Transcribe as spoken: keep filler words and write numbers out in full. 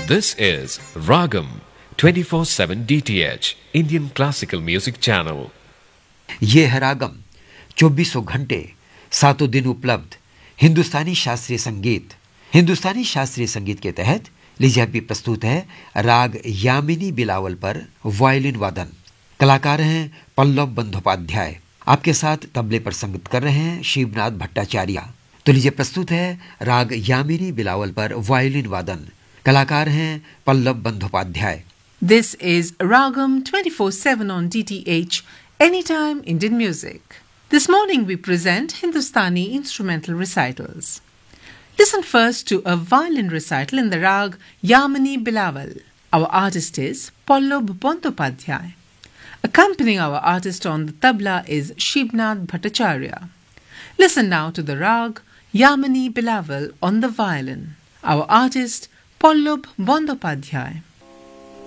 This is Ragam twenty-four seven D T H Indian Classical Music Channel. ये है रागम, चौबीसों घंटे सातों दिन उपलब्ध हिंदुस्तानी शास्त्रीय संगीत। हिंदुस्तानी शास्त्रीय संगीत के तहत लीजिए अभी प्रस्तुत है राग यामिनी बिलावल पर वायलिन वादन। कलाकार हैं पल्लव बंदोपाध्याय। आपके साथ तबले पर संगत कर रहे हैं शिवनाथ भट्टाचार्य। तो लीजिए प्रस्तुत है राग यामिनी बिलावल पर वायलिन वादन। कलाकार हैं Pallav Bandyopadhyay. This is Ragam twenty-four seven on D T H, Anytime Indian Music. This morning we present Hindustani instrumental recitals. Listen first to a violin recital in the rag Yamini Bilawal. Our artist is Pallab Bandyopadhyay. Accompanying our artist on the tabla is Shivnath Bhattacharya. Listen now to the rag Yamini Bilawal on the violin. Our artist Pallab Bandyopadhyay.